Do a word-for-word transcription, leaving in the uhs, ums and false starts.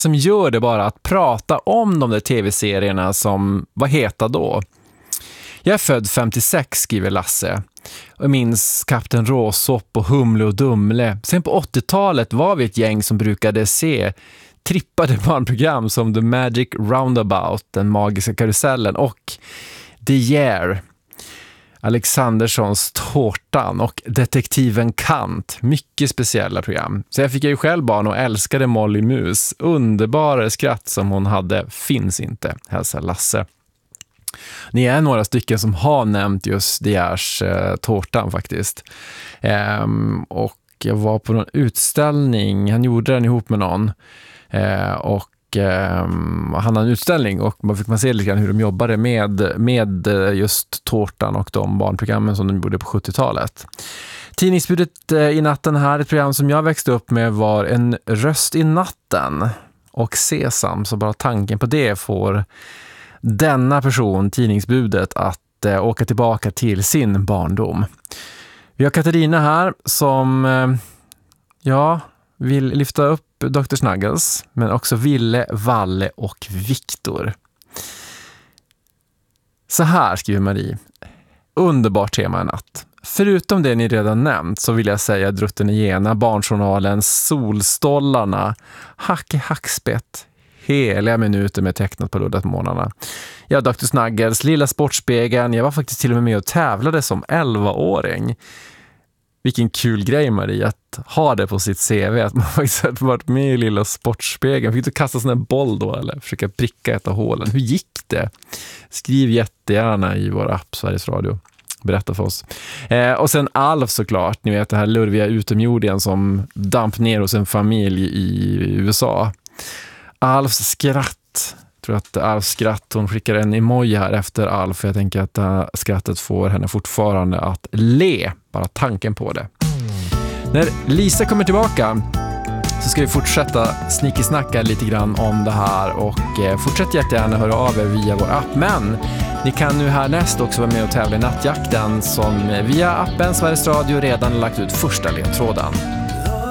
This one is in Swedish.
som gör det bara att prata om de där tv-serierna som var heta då. Jag är född femtiosex, skriver Lasse. Och jag minns Kapten Råsopp och Humle och Dumle. Sen på åttiotalet var vi ett gäng som brukade se trippade barnprogram som The Magic Roundabout, Den magiska karusellen, och The Year, Alexanderssons Tårtan och Detektiven Kant. Mycket speciella program. Så jag fick ju själv barn och älskade Molly Mus. Underbara skratt som hon hade finns inte, hälsar Lasse. Ni är några stycken som har nämnt just The Years eh, Tårtan faktiskt. Ehm, och jag var på någon utställning, han gjorde den ihop med någon. Eh, och eh, han hade en utställning och man fick man se lite grann hur de jobbade med, med just Tårtan och de barnprogrammen som de gjorde på sjuttiotalet. Tidningsbudet eh, i natten här, ett program som jag växte upp med, var En röst i natten och Sesam, så bara tanken på det får denna person, tidningsbudet, att eh, åka tillbaka till sin barndom. Vi har Katarina här som eh, ja, vill lyfta upp doktor Snuggles, men också Ville, Valle och Viktor. Så här skriver Marie. Underbart tema i natt. Förutom det ni redan nämnt så vill jag säga Drutten Igena, Barnjournalen, Solstollarna, Hacke Hackspett, hela minuter med tecknat på luddat månaderna. Ja, doktor Snuggles, Lilla Sportspegeln. Jag var faktiskt till och med med och tävlade som elvaåring. Vilken kul grej, Marie, att ha det på sitt C V, att man faktiskt har varit med i Lilla Sportspegeln. Fick du kasta sån här boll då eller försöka pricka ett av hålen? Hur gick det? Skriv jättegärna i vår app Sveriges Radio. Berätta för oss. Eh, och sen Alf såklart, ni vet det här lurviga utomjordingen som damp ner hos en familj i U S A. Alfs skratt. Jag tror att Alfs skratt, hon skickar en emoji här efter Alf. Jag tänker att uh, skrattet får henne fortfarande att le. Bara tanken på det. När Lisa kommer tillbaka så ska vi fortsätta snickesnacka lite grann om det här. Och eh, fortsätt jättegärna höra av er via vår app. Men ni kan nu härnäst också vara med och tävla i nattjakten som via appen Sveriges Radio redan lagt ut första ledtråden.